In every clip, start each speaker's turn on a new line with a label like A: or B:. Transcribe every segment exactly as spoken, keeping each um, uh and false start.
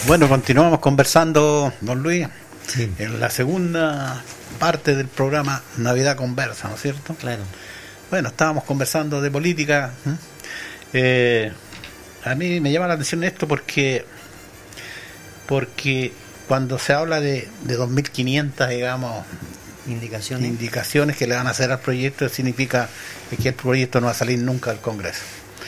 A: Bueno, continuamos conversando, don Luis,
B: sí.
A: en la segunda parte del programa Navidad Conversa, ¿no es cierto?
B: Claro.
A: Bueno, estábamos conversando de política. Eh, a mí me llama la atención esto porque porque cuando se habla de, de dos mil quinientas, digamos,
B: indicaciones.
A: indicaciones que le van a hacer al proyecto, significa que el proyecto no va a salir nunca del Congreso.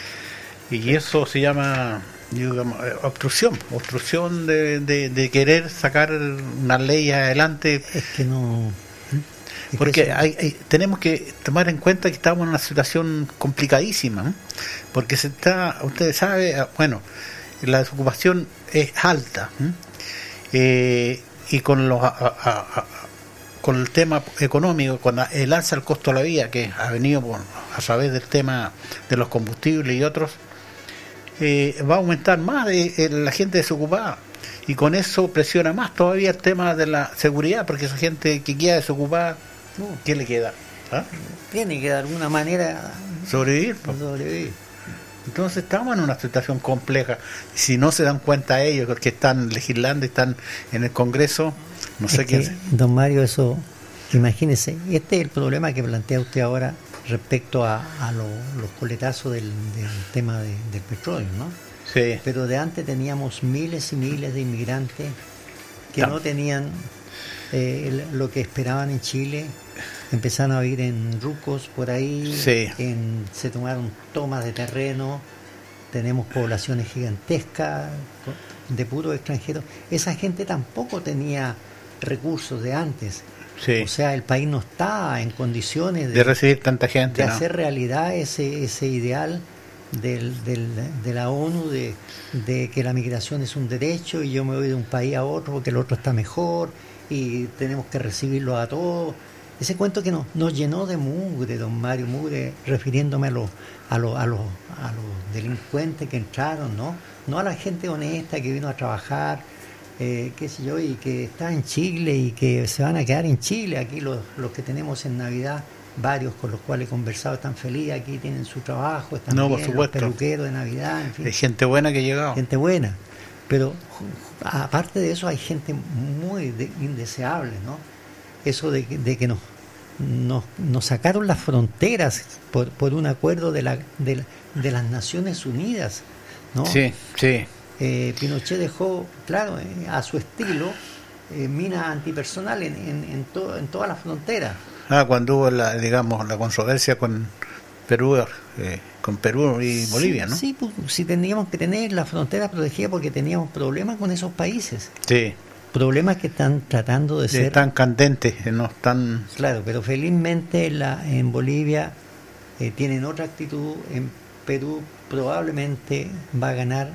A: Y eso se llama, digamos, obstrucción, obstrucción de, de, de querer sacar una ley adelante.
B: Es que no... Es
A: porque
B: que eso...
A: hay, hay, tenemos que tomar en cuenta que estamos en una situación complicadísima, ¿eh? Porque se está, ustedes saben, bueno, la desocupación es alta, ¿eh? Eh, y con los... A, a, a, con el tema económico, con el alza del costo de la vida que ha venido por, a través del tema de los combustibles y otros, eh, va a aumentar más de, de la gente desocupada, y con eso presiona más todavía el tema de la seguridad, porque esa gente que queda desocupada, ¿qué le queda? ¿Ah?
B: Tiene que de alguna manera
A: sobrevivir,
B: sobrevivir.
A: Entonces estamos en una situación compleja. Si no se dan cuenta ellos que están legislando y están en el Congreso, no sé
B: es
A: qué
B: que,
A: hacer.
B: Don Mario, eso, imagínese, este es el problema que plantea usted ahora respecto a, a lo, los coletazos del, del tema de, del petróleo, ¿no?
A: Sí.
B: Pero de antes teníamos miles y miles de inmigrantes que no, no tenían eh, lo que esperaban en Chile. Empezaron a vivir en rucos por ahí,
A: sí.
B: en, se tomaron tomas de terreno, tenemos poblaciones gigantescas de puros extranjeros. Esa gente tampoco tenía recursos de antes.
A: Sí.
B: O sea, el país no está en condiciones de,
A: de recibir tanta gente,
B: de
A: ¿no?
B: hacer realidad ese ese ideal del, del, de la ONU de, de que la migración es un derecho y yo me voy de un país a otro porque el otro está mejor y tenemos que recibirlo a todos. Ese cuento que nos, nos llenó de mugre, don Mario, mugre, refiriéndome a los a los a los a los delincuentes que entraron, ¿no? No a la gente honesta que vino a trabajar, eh, qué sé yo, y que está en Chile y que se van a quedar en Chile. Aquí los, los que tenemos en Navidad, varios con los cuales he conversado están felices, aquí tienen su trabajo, están
A: no,
B: bien,
A: por supuesto.
B: Los peluqueros de Navidad, en fin.
A: Hay gente buena que ha llegado.
B: Gente buena, pero aparte de eso hay gente muy de, indeseable, ¿no? Eso de, de que nos, nos, nos sacaron las fronteras por, por un acuerdo de, la, de, la, de las Naciones Unidas, ¿no?
A: Sí, sí.
B: Eh, Pinochet dejó, claro, eh, a su estilo, eh, minas antipersonales en, en, en, to, en todas las fronteras.
A: Ah, cuando hubo la, digamos, la controversia con Perú, eh, con Perú y Bolivia,
B: sí,
A: ¿no?
B: Sí, pues, sí teníamos que tener la frontera protegida porque teníamos problemas con esos países.
A: Sí.
B: Problemas que están tratando de ser...
A: Están candentes, no están...
B: Claro, pero felizmente la, en Bolivia eh, tienen otra actitud. En Perú probablemente va a ganar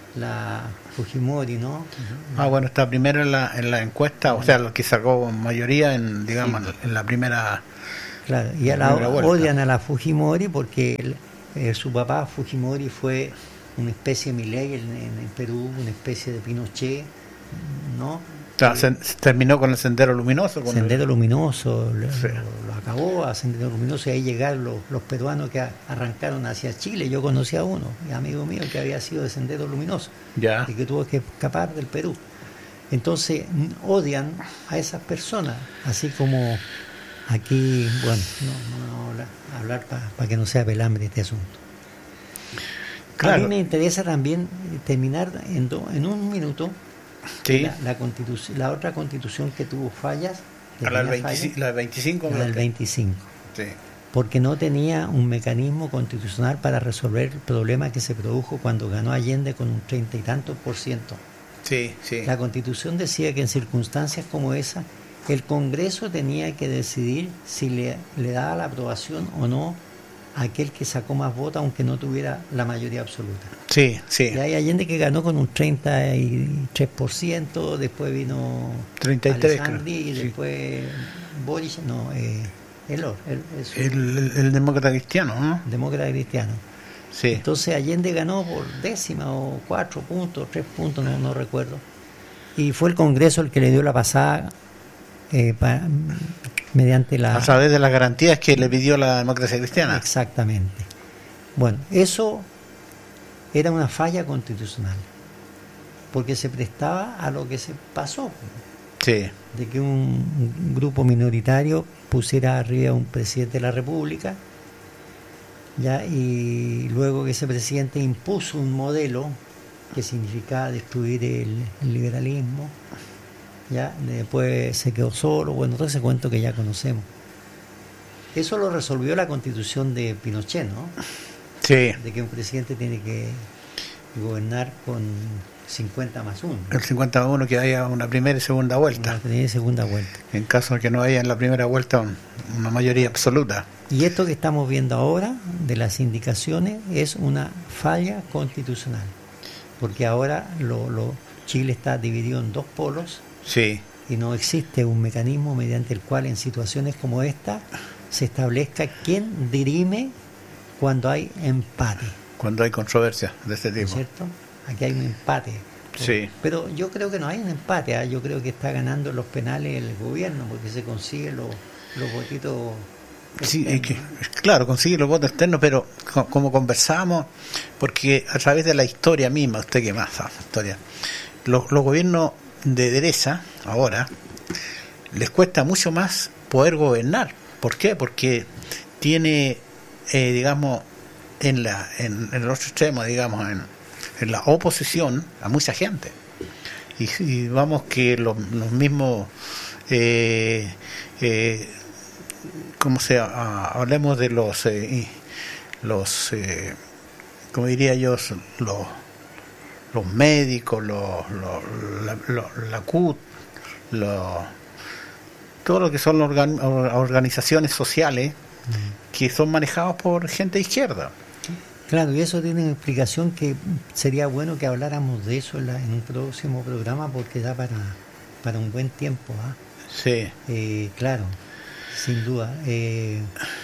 B: la Fujimori, ¿no?
A: Ah, bueno, está primero en la, en la encuesta, o sea, lo que sacó mayoría en, digamos, sí. en la primera...
B: Claro, y a la, odian a la Fujimori porque el, eh, su papá Fujimori fue una especie de Milei en, en, en Perú, una especie de Pinochet, ¿no?
A: Claro, se, se terminó con el Sendero Luminoso. Con
B: Sendero
A: el...
B: Luminoso, lo, sí. lo, lo acabó a Sendero Luminoso, y ahí llegaron los, los peruanos que a, arrancaron hacia Chile. Yo conocí a uno, amigo mío, que había sido de Sendero Luminoso,
A: ya.
B: y que tuvo que escapar del Perú. Entonces, odian a esas personas, así como aquí, bueno, no, no hablar, hablar para pa que no sea pelambre este asunto. Claro. A mí me interesa también terminar en, do, en un minuto.
A: Sí.
B: La, la, constitución, la otra constitución que tuvo fallas, que
A: a la, del
B: fallas,
A: la del veinticinco,
B: la del veinticinco,
A: sí.
B: Porque no tenía un mecanismo constitucional para resolver el problema que se produjo cuando ganó Allende con un treinta y tantos por ciento.
A: Sí, sí.
B: La Constitución decía que en circunstancias como esa el Congreso tenía que decidir si le, le daba la aprobación o no a aquel que sacó más votos, aunque no tuviera la mayoría absoluta.
A: Sí, sí.
B: Y hay Allende que ganó con un treinta y tres por ciento, después vino
A: treinta y tres,
B: Alessandri, y después sí. Boris, no, eh, el, el,
A: el, el, el demócrata cristiano, ¿no?
B: Demócrata cristiano.
A: Sí.
B: Entonces Allende ganó por décima o cuatro puntos, tres puntos, no, no recuerdo. Y fue el Congreso el que le dio la pasada eh, pa, mediante la...
A: A través de las garantías que le pidió la democracia cristiana.
B: Exactamente. Bueno, eso era una falla constitucional. porque se prestaba a lo que se pasó.
A: Sí.
B: De que un, un grupo minoritario pusiera arriba un presidente de la República, ya, y luego que ese presidente impuso un modelo que significaba destruir el, el liberalismo, ya, después se quedó solo, bueno, todo ese cuento que ya conocemos. Eso lo resolvió la Constitución de Pinochet, ¿no?
A: Sí.
B: De que un presidente tiene que gobernar con cincuenta más uno.
A: El cincuenta más uno, que haya una primera y segunda vuelta.
B: Una primera y segunda vuelta.
A: En caso de que no haya en la primera vuelta una mayoría absoluta.
B: Y esto que estamos viendo ahora de las indicaciones es una falla constitucional, porque ahora lo, lo, Chile está dividido en dos polos.
A: Sí.
B: Y no existe un mecanismo mediante el cual en situaciones como esta se establezca quién dirime cuando hay empate.
A: Cuando hay controversia de este tipo.
B: ¿Cierto? Aquí hay un empate.
A: Sí.
B: Pero yo creo que no hay un empate, ¿eh? Yo creo que está ganando los penales el gobierno, porque se consigue los, los votitos.
A: Sí, es que, claro, consigue los votos externos, pero co- como conversamos, porque a través de la historia misma, usted que más sabe, historia, los, los gobiernos de derecha ahora les cuesta mucho más poder gobernar. ¿Por qué? Porque tiene, eh, digamos, en la en, en el otro extremo, digamos, en, en la oposición a mucha gente. Y, y vamos que los, los mismos, eh, eh, ¿cómo se ah, hablemos de los, eh, los eh, como diría yo, los los médicos, los, los, la, los, la C U T, los, todo lo que son las organ, organizaciones sociales mm. que son manejados por gente de izquierda.
B: Claro, y eso tiene una explicación que sería bueno que habláramos de eso en, la, en un próximo programa, porque da para, para un buen tiempo. ¿eh?
A: Sí.
B: Eh, claro, sin duda. Eh,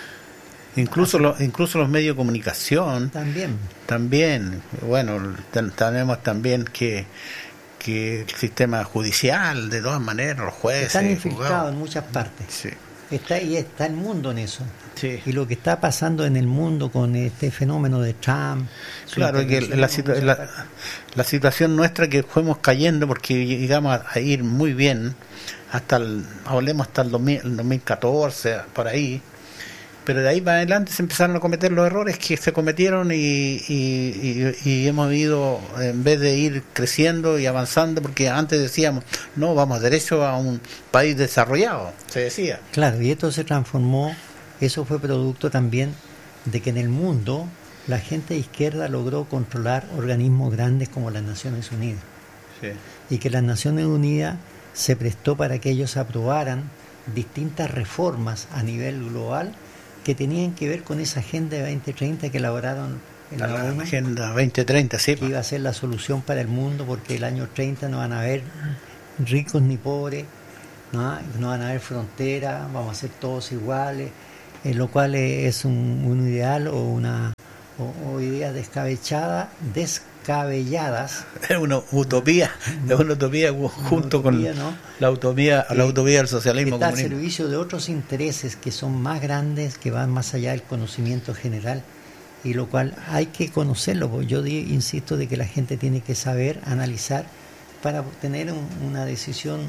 A: Incluso los, incluso los medios de comunicación
B: también
A: también bueno ten, tenemos también que que el sistema judicial, de todas maneras, los jueces
B: están infiltrados en muchas partes.
A: Sí.
B: Está y está el mundo en eso.
A: Sí.
B: Y lo que está pasando en el mundo con este fenómeno de Trump.
A: Claro, que la, situa- la, la situación nuestra, que fuimos cayendo porque llegamos a ir muy bien hasta el, hablemos hasta el, dos mil, el dos mil catorce, por ahí. Pero de ahí para adelante se empezaron a cometer los errores que se cometieron y, y, y, y hemos ido, en vez de ir creciendo y avanzando, porque antes decíamos, no, vamos derecho a un país desarrollado, se decía.
B: Claro, y esto se transformó, eso fue producto también de que en el mundo la gente de izquierda logró controlar organismos grandes como las Naciones Unidas.
A: Sí.
B: Y que las Naciones Unidas se prestó para que ellos aprobaran distintas reformas a nivel global que tenían que ver con esa agenda de veinte treinta que elaboraron en la,
A: la
B: ONU,
A: agenda veinte treinta, sí,
B: que iba a ser la solución para el mundo, porque el año treinta no van a haber ricos ni pobres, no, no van a haber fronteras, vamos a ser todos iguales, eh, lo cual es un, un ideal o una o, o idea descabellada, descabelladas.
A: Es una utopía, es una utopía junto
B: una utopía,
A: con
B: ¿no?
A: la utopía, la utopía del socialismo
B: está
A: comunismo.
B: al servicio de otros intereses que son más grandes, que van más allá del conocimiento general, y lo cual hay que conocerlo, porque yo di, insisto de que la gente tiene que saber analizar para tener un, una decisión,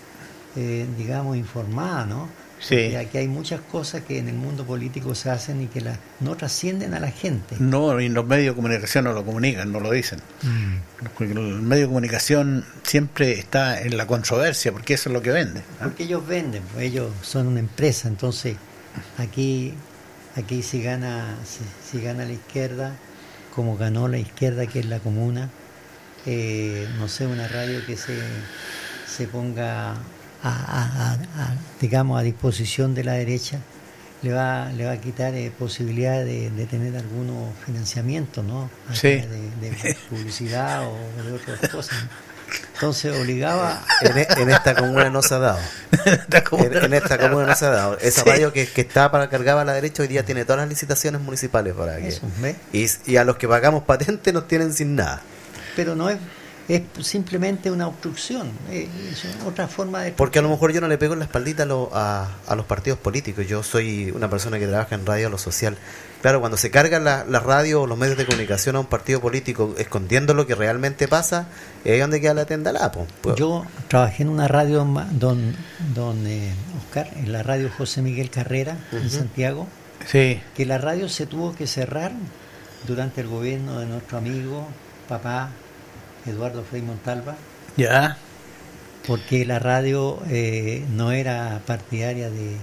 B: eh, digamos, informada, ¿no?
A: Sí.
B: Porque aquí hay muchas cosas que en el mundo político se hacen y que la, no trascienden a la gente.
A: No, y los medios de comunicación no lo comunican, no lo dicen. Mm. Porque el medio de comunicación siempre está en la controversia, porque eso es lo que vende, ¿eh?
B: Porque ellos venden, pues ellos son una empresa, entonces aquí aquí si gana si, si gana la izquierda, como ganó la izquierda, que es la comuna, eh, no sé, una radio que se, se ponga a, a, a, a, digamos, a disposición de la derecha, le va le va a quitar eh, posibilidades de, de tener algunos financiamientos, ¿no?
A: Sí.
B: De, de publicidad o de otras cosas, ¿no? Entonces obligaba
C: en, en esta comuna no se ha dado en, en esta comuna no se ha dado esa
A: sí.
C: radio que, que estaba para cargar a la derecha hoy día tiene todas las licitaciones municipales para que
B: eso, ¿ves?
C: Y, y a los que pagamos patente nos tienen sin nada.
B: Pero no es es simplemente una obstrucción, es otra forma de...
C: Porque a lo mejor yo no le pego en la espaldita a, lo, a, a los partidos políticos, yo soy una persona que trabaja en radio, a lo social. Claro, cuando se cargan la, la radio o los medios de comunicación a un partido político escondiendo lo que realmente pasa, es ahí donde queda la tendala. Pues.
B: Yo trabajé en una radio, don, don eh, Oscar, en la radio José Miguel Carrera, uh-huh. en Santiago,
A: sí.
B: que la radio se tuvo que cerrar durante el gobierno de nuestro amigo, papá, Eduardo Frei Montalva,
A: ya,
B: porque la radio eh, no era partidaria de,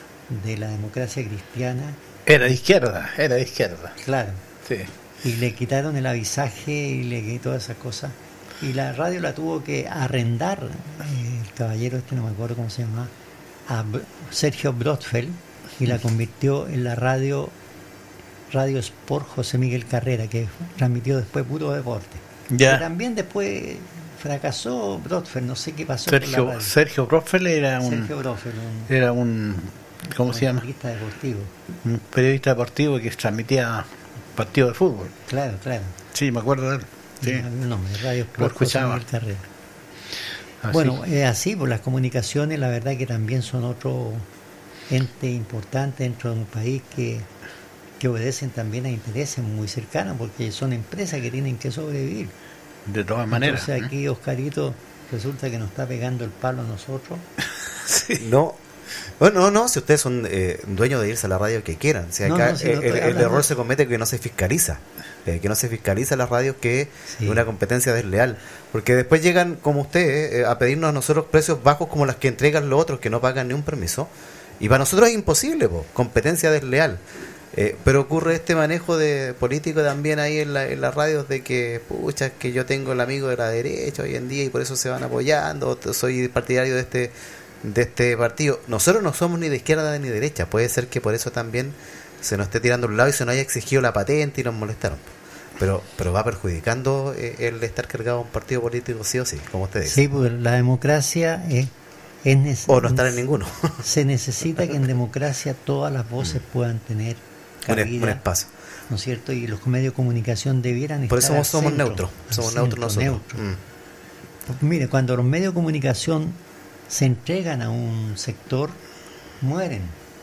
B: de la democracia cristiana.
A: Era de izquierda, era de izquierda.
B: Claro.
A: Sí.
B: Y le quitaron el avisaje y le quitó todas esas cosas. Y la radio la tuvo que arrendar, eh, el caballero este, no me acuerdo cómo se llama, a Sergio Brotfeld, y la convirtió en la radio Radio Sport José Miguel Carrera, que transmitió después puro deporte.
A: Ya.
B: Y también después fracasó Brotfeld, no sé qué pasó
A: Sergio,
B: con la radio.
A: Sergio Brotfeld era un,
B: Sergio Brotfeld, un
A: era un ¿cómo un se llama?
B: Periodista deportivo.
A: Un periodista deportivo que transmitía partidos de fútbol.
B: Claro, claro.
A: Sí, me acuerdo de él. Sí.
B: El nombre, Radio Sport
A: Lo escuchaba.
B: José Miguel Carrera.
A: Así.
B: Bueno, es así, pues las comunicaciones la verdad que también son otro ente importante dentro de un país que, que obedecen también a intereses muy cercanos, porque son empresas que tienen que sobrevivir.
A: De todas maneras.
B: Entonces aquí Oscarito resulta que nos está pegando el palo a nosotros.
C: Sí. No, bueno, no, no, si ustedes son eh, dueños de irse a la radio que quieran. Si acá no, no, si no el, el error se comete que no se fiscaliza. Eh, que no se fiscaliza las radios, que es sí. una competencia desleal. Porque después llegan, como ustedes, eh, a pedirnos a nosotros precios bajos como las que entregan los otros que no pagan ni un permiso. Y para nosotros es imposible, po, competencia desleal. Eh, pero ocurre este manejo de político también ahí en, la, en las radios de que, pucha, es que yo tengo el amigo de la derecha hoy en día y por eso se van apoyando, soy partidario de este de este partido. Nosotros no somos ni de izquierda ni de derecha, puede ser que por eso también se nos esté tirando a un lado y se nos haya exigido la patente y nos molestaron. Pero pero va perjudicando eh, el estar cargado a un partido político sí o sí, como ustedes dicen.
B: Sí, pues la democracia es... es neces-
C: o no estar en ninguno.
B: Se necesita que en democracia todas las voces puedan tener cabida,
C: un espacio,
B: ¿no es cierto? Y los medios de comunicación debieran
C: por
B: estar
C: eso somos
B: centro,
C: neutros, somos
B: centro,
C: neutros nosotros.
B: Neutro. Mm. Porque, mire, cuando los medios de comunicación se entregan a un sector, mueren.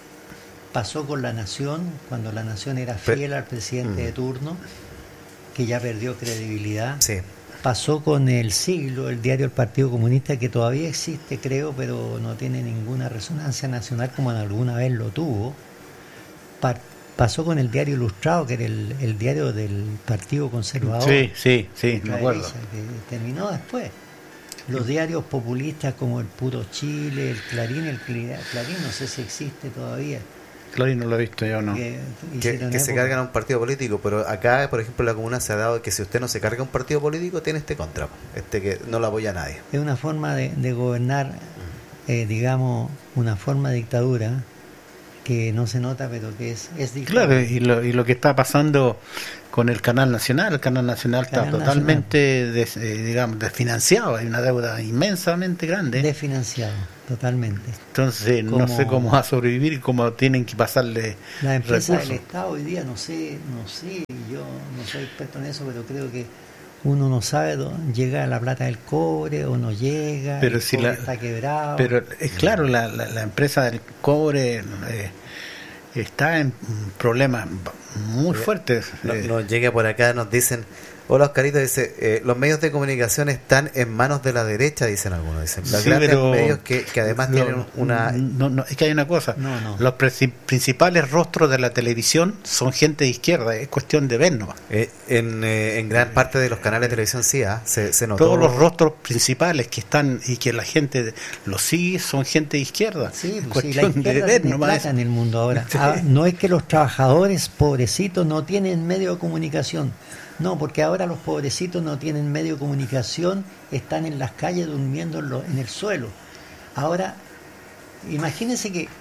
B: Pasó con La Nación, cuando La Nación era fiel al presidente mm. de turno, que ya perdió credibilidad.
C: Sí.
B: Pasó con El Siglo, el diario del Partido Comunista, que todavía existe, creo, pero no tiene ninguna resonancia nacional como alguna vez lo tuvo. Pa- pasó con el diario Ilustrado, que era el, el diario del Partido Conservador.
A: Sí, sí, sí, me acuerdo.
B: Que terminó después. Los diarios populistas como el Puro Chile, el Clarín, el Clarín no sé si existe todavía.
A: Clarín no lo he visto yo, no.
C: Que, que, que se cargan a un partido político, pero acá, por ejemplo, en la comuna se ha dado que si usted no se carga a un partido político, tiene este contra, este que no lo apoya a nadie.
B: Es una forma de, de gobernar, eh, digamos, una forma de dictadura que no se nota, pero que es, es dictadura.
A: Claro, y lo, y lo que está pasando con el Canal Nacional, el Canal Nacional está canal totalmente, des, eh, digamos, desfinanciado, hay una deuda inmensamente grande.
B: Desfinanciado, totalmente.
A: Entonces como, no sé cómo va a sobrevivir y cómo tienen que pasarle
B: la empresa
A: recursos.
B: Del Estado hoy día, no sé, no sé, yo no soy experto en eso, pero creo que uno no sabe dónde llega la plata del cobre o no llega,
A: pero
B: el
A: si
B: cobre
A: la,
B: está quebrado.
A: Pero es claro, la, la, la empresa del cobre eh, está en problemas muy fuertes.
C: Nos no llega por acá, nos dicen, hola Oscarito, dice, eh, los medios de comunicación están en manos de la derecha, dicen algunos, dicen, los sí, grandes medios que, que además lo, tienen una...
A: No, no, es que hay una cosa,
B: no, no.
A: los pre- principales rostros de la televisión son gente de izquierda, es cuestión de vernos.
C: Eh, en, eh, en gran parte de los canales de televisión sí, ¿eh? se, se notó...
A: Todos los rostros principales que están y que la gente los sigue son gente de izquierda.
B: Sí,
A: es
B: pues
A: cuestión
B: sí, la
A: de ver
B: nomás. Plata en el mundo ahora. Sí. Ah, no es que los trabajadores pobrecitos no tienen medio de comunicación. No, porque ahora los pobrecitos no tienen medio de comunicación, están en las calles durmiendo en, lo, en el suelo. Ahora, imagínense que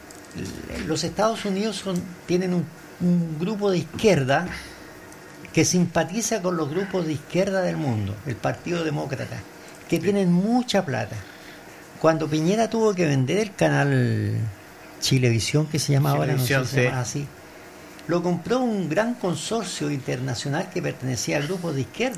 B: los Estados Unidos son, tienen un, un grupo de izquierda que simpatiza con los grupos de izquierda del mundo, el Partido Demócrata, que tienen mucha plata. Cuando Piñera tuvo que vender el canal Chilevisión, que se llama ahora, no sé si se llama así, lo compró un gran consorcio internacional que pertenecía al grupo de izquierda.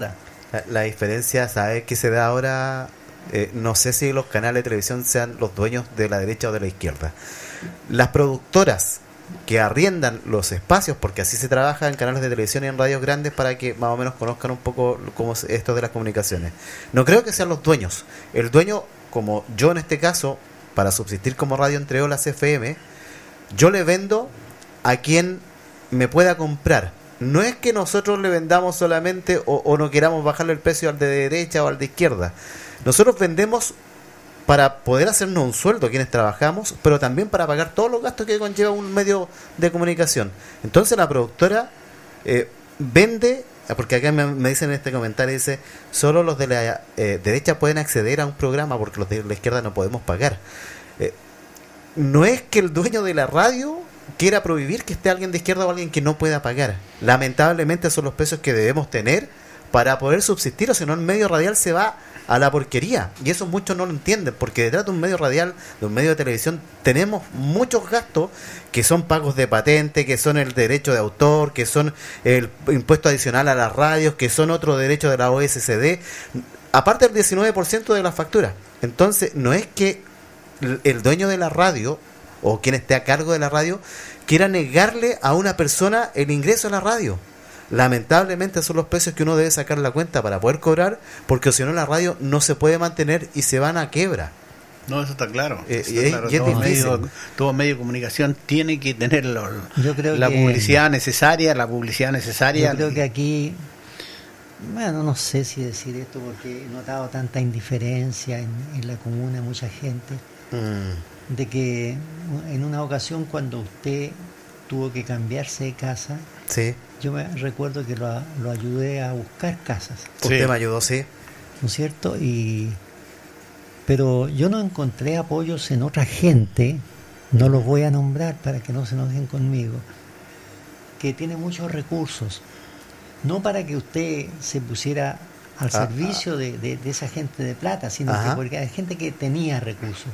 C: La, la diferencia, ¿sabes qué se da ahora? Eh, no sé si los canales de televisión sean los dueños de la derecha o de la izquierda. Las productoras que arriendan los espacios, porque así se trabaja en canales de televisión y en radios grandes para que más o menos conozcan un poco cómo es esto de las comunicaciones. No creo que sean los dueños. El dueño, como yo en este caso, para subsistir como radio entre olas F M, yo le vendo a quien me pueda comprar. No es que nosotros le vendamos solamente o, o no queramos bajarle el precio al de derecha o al de izquierda. Nosotros vendemos para poder hacernos un sueldo quienes trabajamos, pero también para pagar todos los gastos que conlleva un medio de comunicación. Entonces la productora eh, vende, porque acá me, me dicen en este comentario, dice, solo los de la eh, derecha pueden acceder a un programa porque los de la izquierda no podemos pagar. Eh, no es que el dueño de la radio quiera prohibir que esté alguien de izquierda o alguien que no pueda pagar. Lamentablemente son los precios que debemos tener para poder subsistir, o si no el medio radial se va a la porquería, y eso muchos no lo entienden, porque detrás de un medio radial, de un medio de televisión, tenemos muchos gastos que son pagos de patente, que son el derecho de autor, que son el impuesto adicional a las radios, que son otro derecho de la O S C D, aparte del diecinueve por ciento de la factura. Entonces no es que el dueño de la radio o quien esté a cargo de la radio quiera negarle a una persona el ingreso a la radio. Lamentablemente son los precios que uno debe sacar la cuenta para poder cobrar, porque si no la radio no se puede mantener y se van a quiebra.
A: No, eso está claro.
C: Eh,
A: eso
C: y,
A: está claro.
C: y es
A: todo,
C: difícil.
A: medio, todo medio de comunicación tiene que tener lo,
B: Yo creo
A: la
B: que,
A: publicidad necesaria, la publicidad necesaria.
B: Yo creo que aquí, bueno, no sé si decir esto porque he notado tanta indiferencia en, en la comuna, mucha gente, mm. de que en una ocasión cuando usted tuvo que cambiarse de casa,
C: sí.
B: yo me recuerdo que lo, lo ayudé a buscar casas.
C: Usted sí. me ayudó, sí.
B: ¿No es cierto? Y, pero yo no encontré apoyos en otra gente, no los voy a nombrar para que no se enojen conmigo, que tiene muchos recursos. No para que usted se pusiera al ah, servicio ah. De, de, de esa gente de plata, sino Ajá. que porque hay gente que tenía recursos.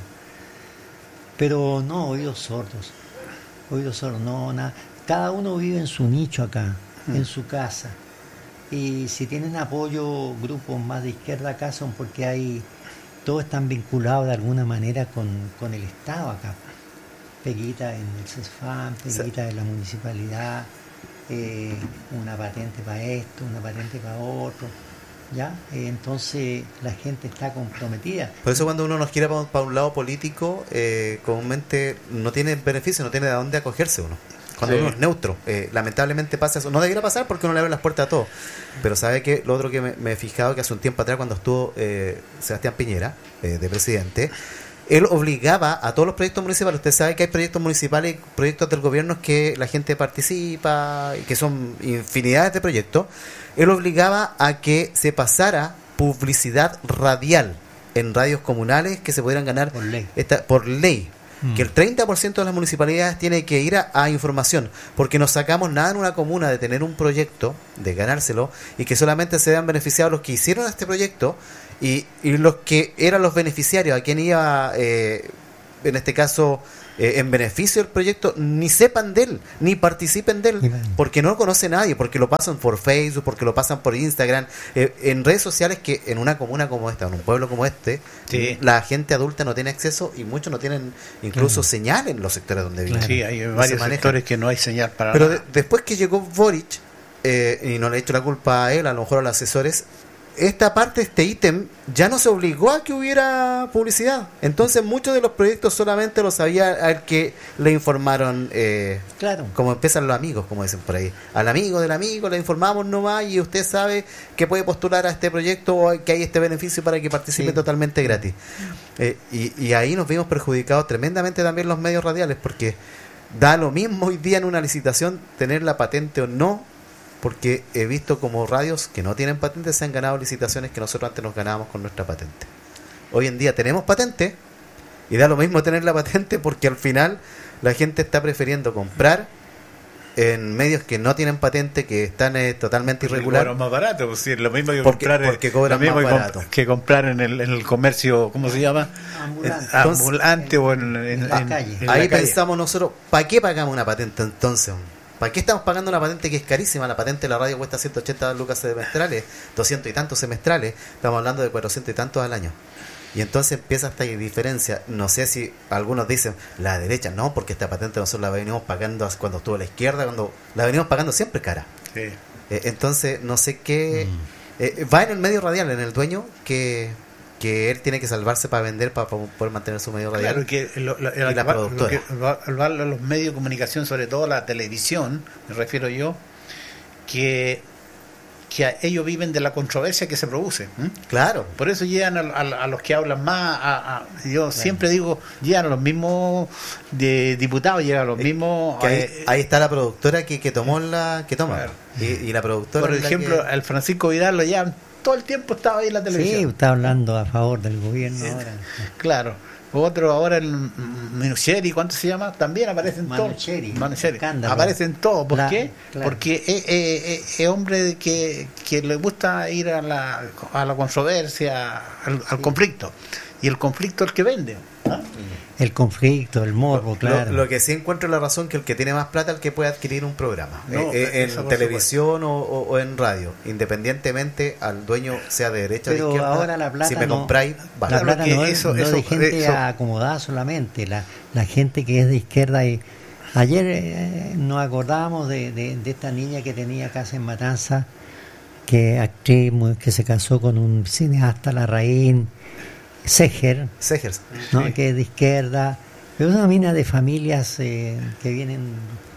B: Pero no, oídos sordos. Oídos sordos, no, nada. Cada uno vive en su nicho acá, mm. en su casa. Y si tienen apoyo, grupos más de izquierda acá son porque hay, todos están vinculados de alguna manera con, con el Estado acá. Peguita en el CESFAM, peguita sí. en la municipalidad, eh, una patente para esto, una patente para otro. ¿Ya? Eh, entonces la gente está comprometida.
C: Por eso cuando uno nos quiere para un, para un lado político, eh, comúnmente no tiene beneficio, no tiene de dónde acogerse uno. Cuando sí. uno es neutro, eh, lamentablemente pasa eso. No debería pasar porque uno le abre las puertas a todo. Pero sabe que lo otro que me, me he fijado, que hace un tiempo atrás cuando estuvo eh, Sebastián Piñera eh, de presidente, él obligaba a todos los proyectos municipales. Usted sabe que hay proyectos municipales y proyectos del gobierno que la gente participa y que son infinidades de proyectos. Él obligaba a que se pasara publicidad radial en radios comunales que se pudieran ganar
B: por ley,
C: esta, por ley. Mm. Que el treinta por ciento de las municipalidades tiene que ir a, a información, porque no sacamos nada en una comuna de tener un proyecto, de ganárselo, y que solamente se vean beneficiados los que hicieron este proyecto y, y los que eran los beneficiarios, a quien iba, eh, en este caso, eh, en beneficio del proyecto, ni sepan de él, ni participen de él, porque no lo conoce nadie, porque lo pasan por Facebook, porque lo pasan por Instagram, eh, en redes sociales que en una comuna como esta, en un pueblo como este, sí. la gente adulta no tiene acceso y muchos no tienen incluso claro. señal en los sectores donde viven.
A: Sí, hay no varios sectores que no hay señal para
C: Pero
A: nada.
C: De, después que llegó Boric, eh, y no le he hecho la culpa a él, a lo mejor a los asesores, esta parte, este ítem, ya no se obligó a que hubiera publicidad. Entonces muchos de los proyectos solamente los sabía al que le informaron, eh,
B: claro.
C: como empiezan los amigos, como dicen por ahí. Al amigo del amigo le informamos nomás y usted sabe que puede postular a este proyecto o que hay este beneficio para que participe sí. totalmente gratis. Eh, y, y ahí nos vimos perjudicados tremendamente también los medios radiales, porque da lo mismo hoy día en una licitación tener la patente o no, porque he visto como radios que no tienen patente se han ganado licitaciones que nosotros antes nos ganábamos con nuestra patente. Hoy en día tenemos patente y da lo mismo tener la patente, porque al final la gente está prefiriendo comprar en medios que no tienen patente, que están eh, totalmente irregulares.
A: Cobran más barato, pues, sí, lo mismo que
C: porque,
A: comprar
C: porque cobran
A: lo mismo
C: más barato
A: que, que comprar en el, en el comercio, ¿cómo se llama?
B: Ambulante,
A: entonces, ambulante en, o en, en,
B: en la
A: en,
B: calle.
C: En ahí la pensamos calle. Nosotros, ¿para qué pagamos una patente entonces? ¿para qué estamos pagando una patente que es carísima? La patente de la radio cuesta ciento ochenta lucas semestrales, doscientos y tantos semestrales, estamos hablando de cuatrocientos y tantos al año. Y entonces empieza esta diferencia. No sé si algunos dicen, la derecha, no, porque esta patente nosotros la venimos pagando cuando estuvo a la izquierda, cuando la venimos pagando siempre cara. Sí. Eh, entonces, no sé qué... Mm. Eh, va en el medio radial, en el dueño, que... que él tiene que salvarse para vender, para poder mantener su medio radial.
A: Claro, que lo, lo, y la va, productora. Lo que va, va los medios de comunicación, sobre todo la televisión, me refiero yo, que, que a ellos viven de la controversia que se produce. ¿eh?
C: Claro.
A: Por eso llegan a, a, a los que hablan más, a, a, yo claro. siempre digo, llegan a los mismos de diputados, llegan a los mismos...
C: Que ahí, eh, ahí está la productora que, que tomó la... que toma. Claro. Y, y la productora...
A: Por ejemplo,
C: que...
A: el Francisco Vidal lo llevan todo el tiempo, estaba ahí en la televisión.
B: Sí, está hablando a favor del gobierno ahora.
A: Claro. Otro ahora, el Minucheri, ¿cuánto se llama? También aparecen todos. Manucheri. Aparecen todos. ¿Por la, qué? Claro. Porque es, es, es hombre que, que le gusta ir a la, a la controversia, al, al sí. conflicto. Y el conflicto es el que vende. ¿Ah?
B: El conflicto, el morbo,
C: lo,
B: claro.
C: Lo, lo que sí encuentro la razón que el que tiene más plata es el que puede adquirir un programa. No, eh, en televisión o, o, o en radio. Independientemente al dueño sea de derecha o de izquierda.
B: Pero ahora la plata
C: si me
B: no,
C: compráis, vale.
B: La plata no es eso, no eso, de gente eso. acomodada solamente. La, la gente que es de izquierda. Y ayer eh, nos acordábamos de, de, de esta niña que tenía casa en Matanza, que actriz que se casó con un cineasta, Larraín. Seger,
C: Seger
B: ¿no? Sí. Que es de izquierda, pero es una mina de familias eh, que vienen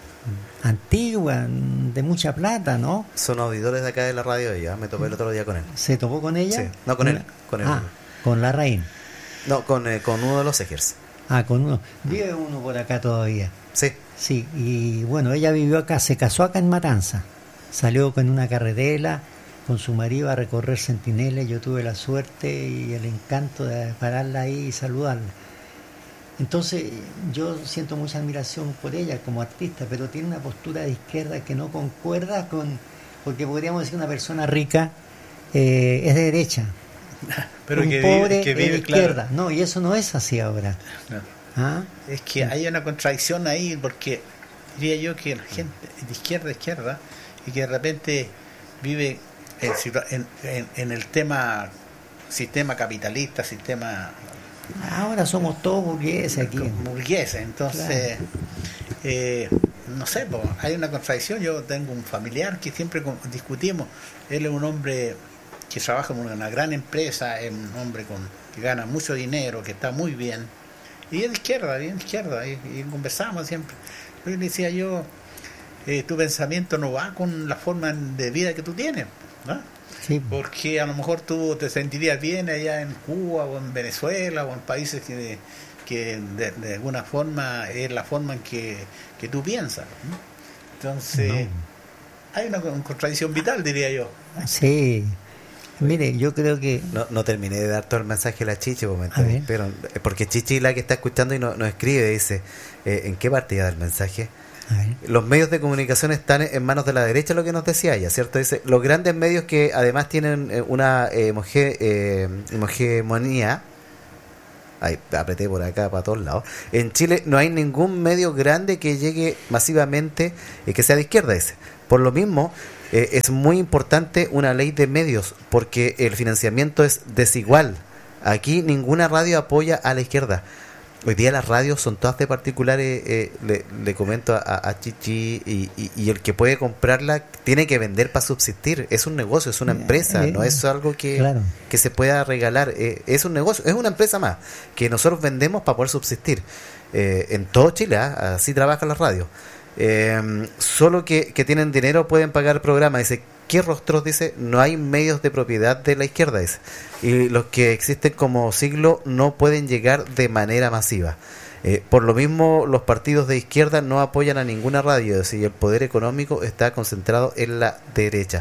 B: antiguas, de mucha plata, ¿no?
C: Son auditores de acá de la radio ella, me topé el otro día con él.
B: ¿Se topó con ella?
C: Sí, no con él, con él.
B: Ah, con Larraín.
C: No, con, eh, con uno de los Segers.
B: Ah, con uno. Vive uno por acá todavía.
C: Sí.
B: Sí, y bueno, ella vivió acá, se casó acá en Matanza, salió con una carretela con su marido a recorrer Centinelas. Yo tuve la suerte y el encanto de pararla ahí y saludarla. Entonces yo siento mucha admiración por ella como artista, pero tiene una postura de izquierda que no concuerda con, porque podríamos decir una persona rica eh, es de derecha,
A: pero
B: un
A: que
B: pobre
A: vive, que vive,
B: es de izquierda.
A: Claro.
B: No, y eso no es así ahora.
A: No.
B: ¿Ah?
A: Es que hay una contradicción ahí, porque diría yo que la gente de izquierda a izquierda y que de repente vive En, en, en el tema sistema capitalista, sistema...
B: Ahora somos todos burgueses aquí.
A: Burgueses, entonces, claro. eh, no sé, pues, hay una contradicción. Yo tengo un familiar que siempre discutimos. Él es un hombre que trabaja en una gran empresa, es un hombre con que gana mucho dinero, que está muy bien. Y es de izquierda, bien de izquierda, y, y conversamos siempre. Yo le decía yo, eh, tu pensamiento no va con la forma de vida que tú tienes. ¿No? Sí. Porque a lo mejor tú te sentirías bien allá en Cuba o en Venezuela o en países que, que de, de alguna forma es la forma en que, que tú piensas, ¿no? Entonces no. Hay una, una contradicción vital, diría yo.
B: Sí, mire, yo creo que
C: no, no terminé de dar todo el mensaje a la Chichi, pero porque Chichi la que está escuchando y nos no escribe, dice eh, ¿en qué parte da el mensaje? Los medios de comunicación están en manos de la derecha, lo que nos decía ella, ¿cierto? Dice, los grandes medios que además tienen una eh, homoge, eh, hegemonía, ay, apreté por acá para todos lados, en Chile no hay ningún medio grande que llegue masivamente, eh, que sea de izquierda, dice. Por lo mismo, eh, es muy importante una ley de medios, porque el financiamiento es desigual. Aquí ninguna radio apoya a la izquierda. Hoy día las radios son todas de particulares, eh, le, le comento a, a Chichi, y, y, y el que puede comprarla tiene que vender para subsistir. Es un negocio, es una empresa, eh, no es algo que, claro. que se pueda regalar. Eh, es un negocio, es una empresa más que nosotros vendemos para poder subsistir. Eh, en todo Chile, ¿eh? Así trabajan las radios. Eh, solo que, que tienen dinero pueden pagar programas. Dice, ¿qué rostros? Dice, no hay medios de propiedad de la izquierda, dice. Y los que existen como siglo no pueden llegar de manera masiva. Eh, por lo mismo, los partidos de izquierda no apoyan a ninguna radio, y el poder económico está concentrado en la derecha.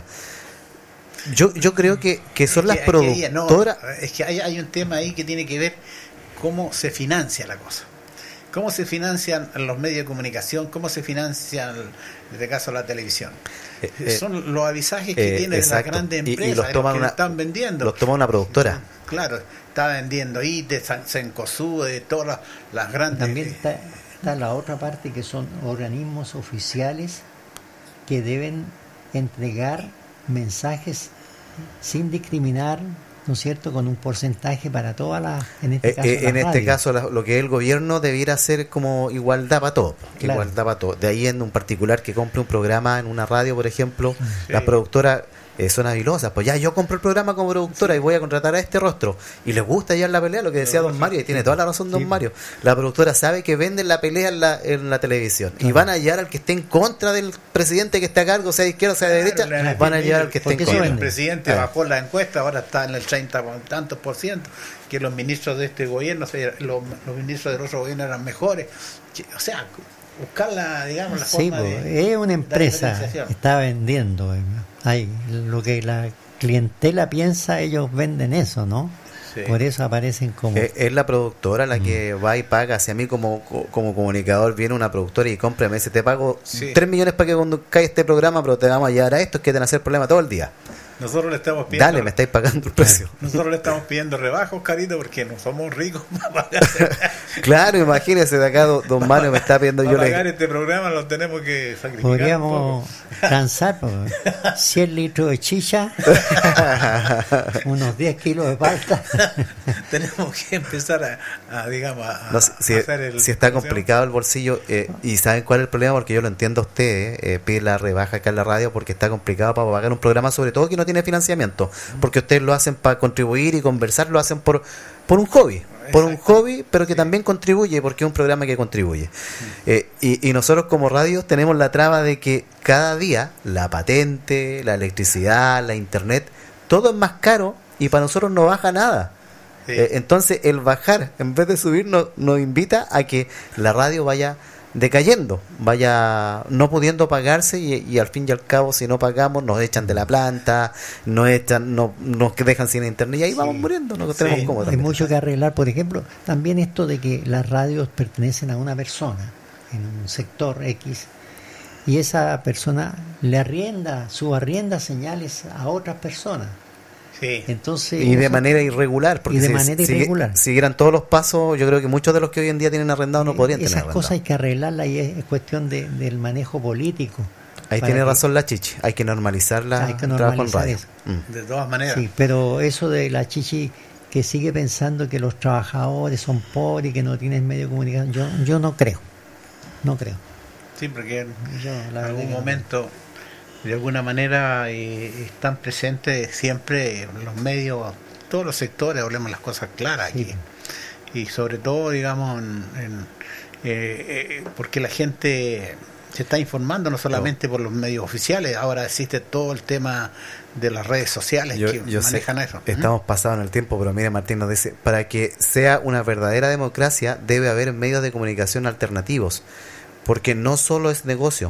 C: Yo yo creo que, que son es que, las productoras...
A: No, es que hay, hay un tema ahí que tiene que ver cómo se financia la cosa. ¿Cómo se financian los medios de comunicación? ¿Cómo se financian, en este caso, la televisión? Eh, eh, Son los avisajes que eh, tienen exacto. las grandes empresas, y, y los,
C: toma
A: que
C: una,
A: están vendiendo.
C: Los toma una productora.
A: Claro, está vendiendo I T E, Cencosud, de todas las, las grandes...
B: También está, está la otra parte, que son organismos oficiales que deben entregar mensajes sin discriminar, ¿no es cierto?, con un porcentaje para todas las, en este caso,
C: eh, en este
B: radios.
C: caso la, lo que el gobierno debiera hacer como igualdad para todo,
B: claro.
C: igualdad para todo. De ahí en un particular que compre un programa en una radio, por ejemplo,
A: sí.
C: la productora eh, son habilosas, pues ya yo compro el programa como productora sí. y voy a contratar a este rostro y les gusta ya la pelea, lo que decía don Mario, y tiene toda la razón don sí. Mario. La productora sabe que venden la pelea en la, en la televisión claro. y van a hallar al que esté en contra del presidente que está a cargo, sea de izquierda o sea de derecha, claro, van a hallar al que esté en contra.
A: El presidente ah. bajó la encuesta, ahora está en el treinta tantos por ciento, que los ministros de este gobierno, los, los ministros del otro gobierno eran mejores, o sea, buscar la, digamos, la
B: sí,
A: forma
B: pues,
A: de,
B: es una empresa, está vendiendo, hay lo que la clientela piensa, ellos venden eso, ¿no? Sí. Por eso aparecen como...
C: Es, es la productora la mm. que va y paga. Si a mí como, como comunicador viene una productora y compra, me dice, te pago sí. tres millones para que conduzcáis este programa, pero te vamos a llevar a esto, es que te van a hacer problema todo el día.
A: Nosotros le estamos pidiendo...
C: Dale, me estáis pagando el precio.
A: Nosotros le estamos pidiendo rebajos, Carito, porque no somos ricos para pagar.
C: Claro, imagínese de acá, don Mario me está pidiendo...
A: Para
C: yo
A: pagar
C: le...
A: este programa lo tenemos que sacrificar.
B: Podríamos transar cien litros de chicha, unos diez kilos de palta.
A: Tenemos que empezar a, a digamos, a,
C: no, si,
A: a hacer el...
C: Si está complicado el bolsillo, eh, y ¿saben cuál es el problema? Porque yo lo entiendo a usted, eh, pide la rebaja acá en la radio porque está complicado para pagar un programa, sobre todo que no tiene financiamiento, porque ustedes lo hacen para contribuir y conversar, lo hacen por por un hobby, por un hobby, pero que sí. también contribuye, porque es un programa que contribuye. Eh, y, y nosotros como radios tenemos la traba de que cada día la patente, la electricidad, la internet, todo es más caro y para nosotros no baja nada. Sí. Eh, entonces el bajar, en vez de subir, nos, nos invita a que la radio vaya decayendo, vaya no pudiendo pagarse y, y al fin y al cabo si no pagamos nos echan de la planta, nos echan, no, nos dejan sin internet y ahí sí. vamos muriendo, nos sí. tenemos cómodos.
B: Hay mucho que arreglar, por ejemplo, también esto de que las radios pertenecen a una persona en un sector X y esa persona le arrienda, subarrienda señales a otras personas.
A: Sí.
B: Entonces,
C: y de manera irregular, porque
B: y de
C: si,
B: manera
C: si
B: irregular.
C: siguieran todos los pasos, yo creo que muchos de los que hoy en día tienen arrendado no podrían
B: Esas
C: tener arrendado.
B: Esas cosas hay que arreglarlas y es, es cuestión de, del manejo político.
C: Ahí tiene que, razón la Chichi, hay que normalizarla,
B: hay que normalizar
C: radio.
B: Eso.
A: Mm. De todas maneras.
B: Sí, pero eso de la Chichi que sigue pensando que los trabajadores son pobres y que no tienen medio de comunicación, yo, yo no creo, no creo.
A: Sí, porque yo, en algún momento... No. De alguna manera eh, están presentes siempre en los medios, todos los sectores, hablemos las cosas claras aquí. Sí. Y sobre todo, digamos, en, en, eh, eh, porque la gente se está informando no solamente no. por los medios oficiales, ahora existe todo el tema de las redes sociales
C: yo,
A: que
C: yo
A: manejan
C: sé,
A: eso.
C: Estamos ¿Mm? pasados en el tiempo, pero mire, Martín nos dice, para que sea una verdadera democracia debe haber medios de comunicación alternativos, porque no solo es negocio.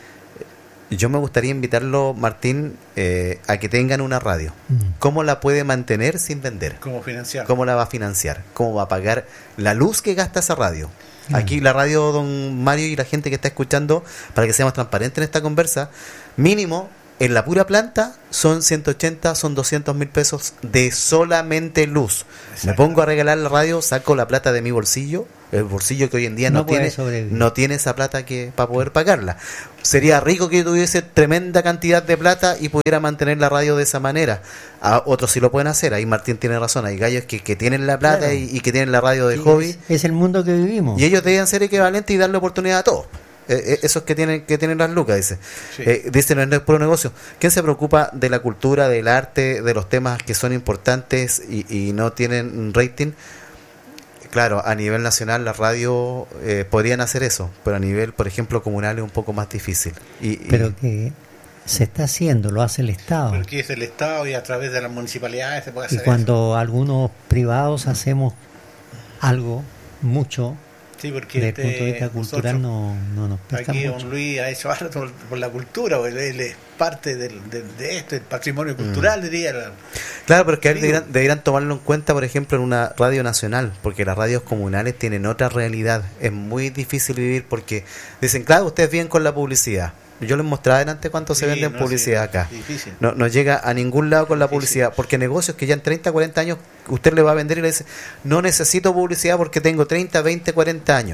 C: Yo me gustaría invitarlo, Martín, eh, a que tengan una radio. ¿Cómo la puede mantener sin vender?
A: ¿Cómo financiar?
C: ¿Cómo la va a financiar? ¿Cómo va a pagar la luz que gasta esa radio? Aquí la radio, don Mario, y la gente que está escuchando, para que seamos transparentes en esta conversa, mínimo, en la pura planta, son ciento ochenta, son doscientos mil pesos de solamente luz. Exacto. Me pongo a regalar la radio, saco la plata de mi bolsillo, el bolsillo que hoy en día no, no tiene no tiene esa plata que para poder pagarla. Sería rico que yo tuviese tremenda cantidad de plata y pudiera mantener la radio de esa manera. A otros sí lo pueden hacer, ahí Martín tiene razón, hay gallos que, que tienen la plata claro. y, y que tienen la radio de sí, hobby.
B: Es, es el mundo que vivimos.
C: Y ellos deben ser equivalentes y darle oportunidad a todos. Eh, esos que tienen que tienen las lucas, dice. Sí. Eh, dice, no es puro negocio. ¿Quién se preocupa de la cultura, del arte, de los temas que son importantes y, y no tienen rating? Claro, a nivel nacional las radios eh, podrían hacer eso, pero a nivel, por ejemplo, comunal es un poco más difícil. Y,
B: pero
C: y,
B: que se está haciendo, lo hace el Estado.
A: Porque es el Estado y a través de las municipalidades se puede hacer.
B: Y cuando
A: eso.
B: algunos privados hacemos algo, mucho,
A: sí, porque
B: desde
A: este,
B: el punto de vista cultural no, no nos presta
A: aquí
B: mucho.
A: Don Luis ha hecho algo por, por la cultura, él, él es parte del, de, de esto, el patrimonio cultural, mm. diría.
C: Claro, pero es que deberían, deberían tomarlo en cuenta, por ejemplo, en una radio nacional, porque las radios comunales tienen otra realidad. Es muy difícil vivir porque dicen, claro, ustedes vienen con la publicidad. Yo les mostraba adelante cuánto sí, se vende en no, publicidad sí, acá. Difícil. No, no llega a ningún lado con la publicidad, porque negocios que ya en treinta, cuarenta años usted le va a vender y le dice, no necesito publicidad porque tengo treinta, veinte, cuarenta años.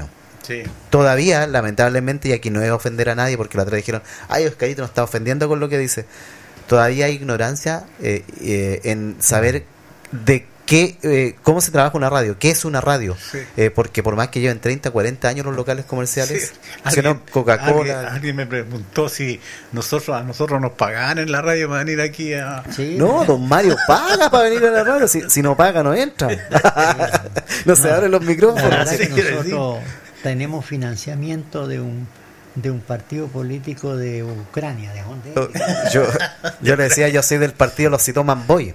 A: Sí.
C: Todavía, lamentablemente, y aquí no es ofender a nadie, porque la otra dijeron, ay, Oscarito nos está ofendiendo con lo que dice. Todavía hay ignorancia eh, eh, en saber de qué, eh, cómo se trabaja una radio, qué es una radio.
A: Sí.
C: Eh, porque por más que lleven treinta, cuarenta años los locales comerciales,
A: Sí.
C: si no, Coca-Cola.
A: Alguien, alguien me preguntó si nosotros a nosotros nos pagan en la radio para venir aquí a...
C: Sí. No, don Mario paga para venir a la radio. Si, si no paga, no entra. No se abren los micrófonos.
B: La verdad es que nosotros tenemos financiamiento de un de un partido político de Ucrania, ¿de dónde?
C: Yo, yo le decía, yo soy del partido Los Citoman Boy.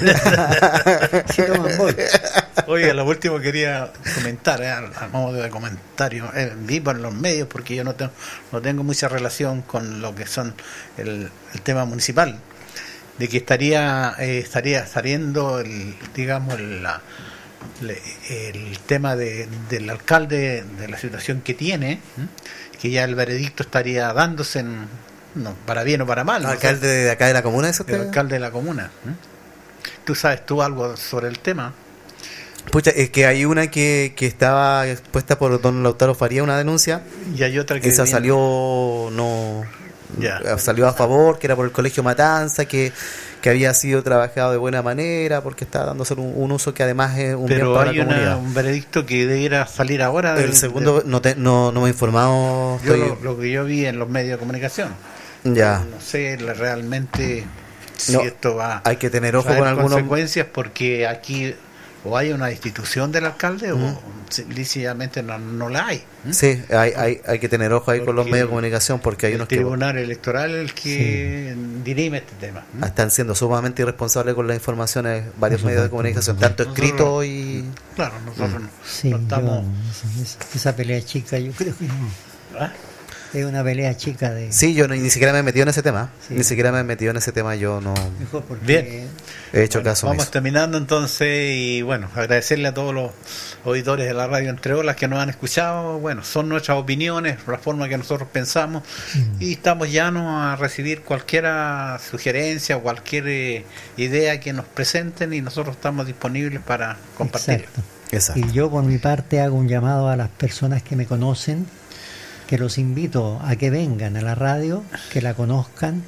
B: Citoman Boy.
A: Oiga, lo último quería comentar, eh, a modo de comentario, eh, vi por los medios, porque yo no tengo, no tengo mucha relación con lo que son el, el tema municipal, de que estaría eh, estaría saliendo el, digamos el, la, le, el tema de, del alcalde, de la situación que tiene, ¿eh? Que ya el veredicto estaría dándose en, no, para bien o para mal.
C: ¿El alcalde sé? De acá de la comuna? ¿Eso
A: el alcalde de la comuna. ¿eh? ¿Tú sabes tú algo sobre el tema?
C: Pucha, es que hay una que, que estaba expuesta por don Lautaro Faría, una denuncia.
A: Y hay otra que
C: esa
A: viene...
C: salió no
A: ya.
C: salió a favor, que era por el Colegio Matanza, que que había sido trabajado de buena manera, porque está dándose un, un uso que además es un
A: pero
C: bien para
A: hay
C: la comunidad.
A: Una, un veredicto que debiera salir ahora.
C: El
A: del,
C: segundo
A: del,
C: no, te, no no me he informado.
A: Yo lo, lo que yo vi en los medios de comunicación.
C: Ya.
A: No sé realmente si
C: no,
A: esto va
C: hay que tener ojo con algunas
A: consecuencias, porque aquí o hay una destitución del alcalde mm. o lícitamente no, no la hay.
C: ¿Mm? Sí, hay, hay, hay que tener ojo ahí porque con los medios de comunicación, porque hay
A: el
C: unos
A: tribunal
C: que...
A: electoral el que sí. dirime este tema. ¿Mm?
C: Están siendo sumamente irresponsables con las informaciones varios medios de comunicación, tanto escritos y...
A: Claro, nosotros mm.
B: sí,
A: no estamos...
B: Yo, esa, esa pelea chica yo creo que no. ¿Ah? Es una pelea chica de...
C: Sí, yo no, ni siquiera me he metido en ese tema. Sí. Ni siquiera me he metido en ese tema, yo no...
B: Mejor porque...
A: Bien.
C: He hecho
A: bueno,
C: caso.
A: Vamos mismo. terminando entonces y bueno, agradecerle a todos los auditores de la radio Entre Olas que nos han escuchado. Bueno, son nuestras opiniones, la forma que nosotros pensamos mm. y estamos llanos a recibir cualquier sugerencia o cualquier eh, idea que nos presenten y nosotros estamos disponibles para compartir.
B: Exacto.
C: Exacto.
B: Y yo por mi parte hago un llamado a las personas que me conocen, que los invito a que vengan a la radio, que la conozcan,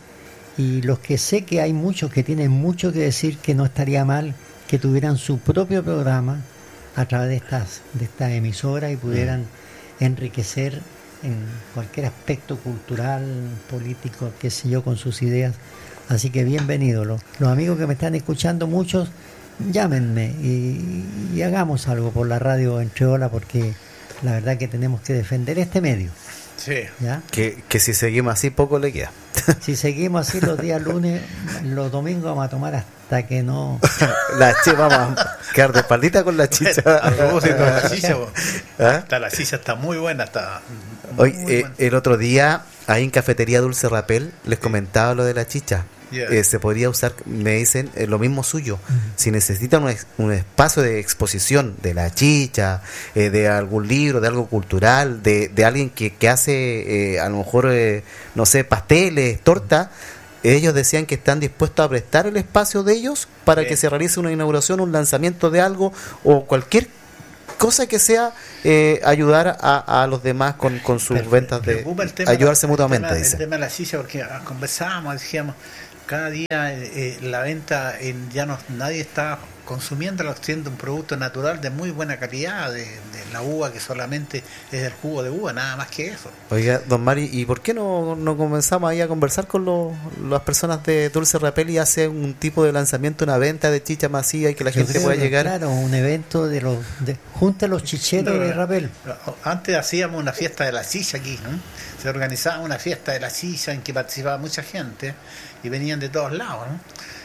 B: y los que sé que hay muchos que tienen mucho que decir, que no estaría mal que tuvieran su propio programa a través de estas de esta emisora y pudieran mm. enriquecer en cualquier aspecto cultural, político, qué sé yo, con sus ideas. Así que bienvenidos. Los, los amigos que me están escuchando, muchos, llámenme y, y hagamos algo por la radio Entre Olas, porque la verdad que tenemos que defender este medio.
A: Sí.
B: ¿Ya?
C: Que, que si seguimos así, poco le queda.
B: Si seguimos así los días lunes, los domingos vamos a tomar hasta que no...
C: La chicha, vamos a quedar de espaldita con la chicha.
A: A propósito de la chicha, ¿Ah? Está, la chicha está muy buena. Está
C: Hoy, eh, el otro día, ahí en Cafetería Dulce Rapel, les comentaba lo de la chicha. Yeah. Eh, se podría usar, me dicen, eh, lo mismo suyo. Uh-huh. Si necesitan un, un espacio de exposición de la chicha, eh, de algún libro, de algo cultural, de, de alguien que, que hace, eh, a lo mejor, eh, no sé, pasteles, torta, ellos decían que están dispuestos a prestar el espacio de ellos para yeah. que se realice una inauguración, un lanzamiento de algo o cualquier cosa que sea eh, ayudar a, a los demás con, con sus pero, ventas de ayudarse
A: la,
C: mutuamente.
A: El tema,
C: dice.
A: el tema de la chicha, porque conversábamos, decíamos, cada día eh, la venta en, ya no nadie está consumiéndolo, siendo un producto natural de muy buena calidad, de, de la uva que solamente es el jugo de uva, nada más que eso.
C: Oiga, don Mari, ¿y por qué no, no comenzamos ahí a conversar con los, las personas de Dulce Rapel y hacer un tipo de lanzamiento, una venta de chicha masiva y que la gente pueda llegar?
B: Claro, un evento de los de, junta los chicheros no, de Rapel.
A: Antes hacíamos una fiesta de la chicha aquí, ¿no? Se organizaba una fiesta de la chicha en que participaba mucha gente y venían de todos lados, ¿no?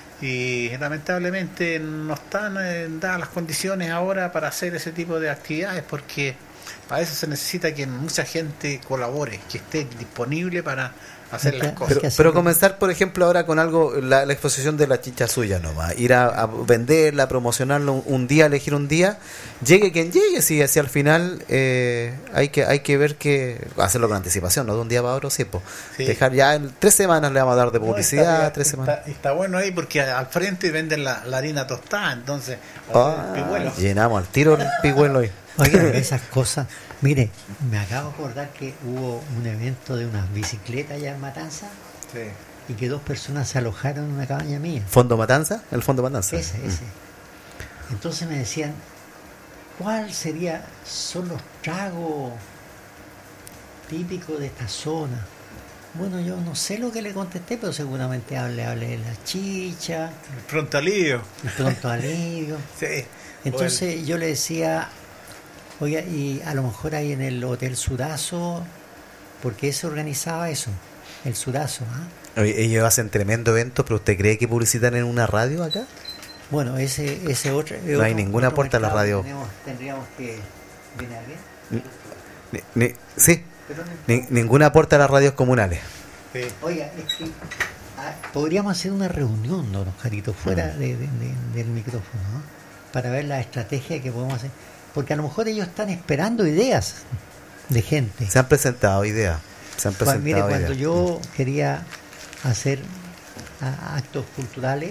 A: Y lamentablemente no están eh, dadas las condiciones ahora para hacer ese tipo de actividades, porque para eso se necesita que mucha gente colabore, que esté disponible para hacer las cosas.
C: Pero, pero comenzar, por ejemplo, ahora con algo, la, la exposición de la chicha suya nomás, ir a, a venderla, a promocionarlo un, un día, elegir un día, llegue quien llegue, si hacia el final eh, hay que hay que ver que hacerlo con anticipación, no de un día para otro, sí, pues, sí. Dejar ya en tres semanas le vamos a dar de publicidad, no, está, tres
A: está,
C: semanas.
A: Está bueno ahí porque al frente venden la, la harina tostada, entonces
C: ah, llenamos al tiro el pigüelo hoy.
B: Oigan, esas cosas. Mire, me acabo de acordar que hubo un evento de unas bicicletas allá en Matanza.
A: Sí.
B: Y que dos personas se alojaron en una cabaña mía.
C: ¿Fondo Matanza? El Fondo Matanza.
B: Ese, ese. Entonces me decían, ¿cuál sería, son los tragos típicos de esta zona? Bueno, yo no sé lo que le contesté, pero seguramente hablé, hablé de la chicha.
A: El pronto alivio.
B: El pronto alivio.
A: Sí.
B: Entonces bueno. Yo le decía, oiga, y a lo mejor ahí en el Hotel Surazo, ¿por qué se organizaba eso? El Surazo, ¿ah?
C: ¿eh? Ellos hacen tremendo evento, pero ¿usted cree que publicitan en una radio acá?
B: Bueno, ese ese otro...
C: No hay ninguna puerta a la radio.
B: Tenemos, tendríamos que... ¿Viene alguien?
C: Ni, ni, sí, ni, ninguna puerta a las radios comunales.
B: Sí. Oiga, es que ah, podríamos hacer una reunión, don Oscarito, fuera mm. de, de, de, del micrófono, ¿no? Para ver la estrategia que podemos hacer. Porque a lo mejor ellos están esperando ideas de gente.
C: Se han presentado ideas. Se han presentado
B: Mire,
C: ideas.
B: cuando yo quería hacer a, actos culturales,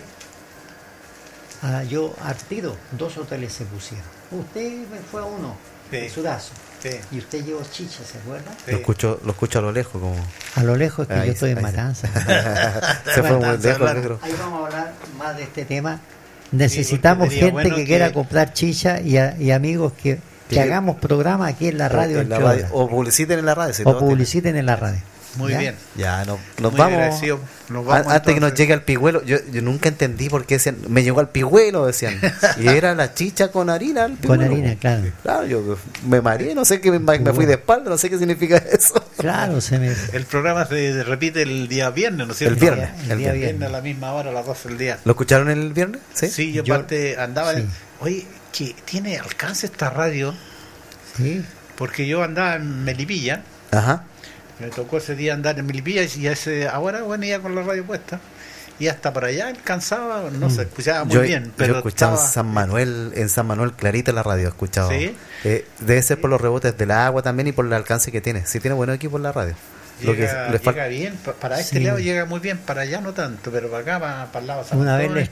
B: a, yo al tiro, dos hoteles se pusieron. Usted fue a uno, sí. El Surazo. Sí. Y usted llevó chicha, ¿se acuerda?
C: Sí. Lo escucho, lo escucho a lo lejos, como.
B: A lo lejos, que ahí, yo estoy en Matanza.
C: Se fue muy lejos.
B: Ahí vamos a hablar más de este tema. Necesitamos sí, gente bueno que, que quiera comprar chicha y, a, y amigos que, que hagamos programas aquí en la radio.
C: En la radio o publiciten en la radio.
B: Si o publiciten tienen. en la radio.
A: Muy
B: ¿Ya?
A: bien.
C: Ya, no, nos,
A: Muy
C: vamos,
A: nos vamos.
C: Antes que nos llegue al pigüelo, yo, yo nunca entendí por qué decían, me llegó al pigüelo, decían. Y era la chicha con harina. El
B: con harina, claro.
C: Claro, yo me mareé, no sé qué, me, me fui de espalda, no sé qué significa eso.
B: Claro, se me...
A: El programa se repite el día viernes, ¿no es cierto?
C: El viernes.
B: El, el día viernes.
A: viernes a la misma hora, a las doce del día.
C: ¿Lo escucharon el viernes? Sí,
A: sí yo, yo parte andaba. Sí. En, oye, que tiene alcance esta radio.
B: Sí.
A: Porque yo andaba en Melipilla.
C: Ajá.
A: Me tocó ese día andar en Melipilla y ese, ahora venía con la radio puesta y hasta para allá alcanzaba, no se escuchaba muy
C: yo,
A: bien. Pero
C: yo escuchaba
A: estaba...
C: en San Manuel, en San Manuel clarita la radio, escuchaba.
A: ¿Sí?
C: Eh, debe ser por los rebotes del agua también y por el alcance que tiene. Sí tiene buen equipo en la radio.
A: Llega,
C: Lo que
A: llega fal... bien, para este sí. lado llega muy bien, para allá no tanto, pero para acá, para, para el lado de San
B: Una
A: Antonio,
B: vez